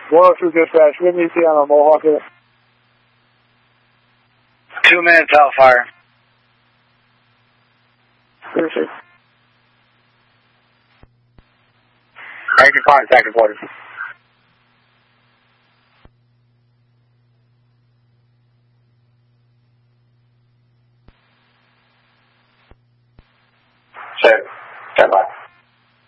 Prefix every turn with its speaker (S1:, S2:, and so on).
S1: 102 dispatch, give me ET on a Mohawk here.
S2: 2 minutes out fire.
S1: Appreciate it.
S2: Make your contact reported.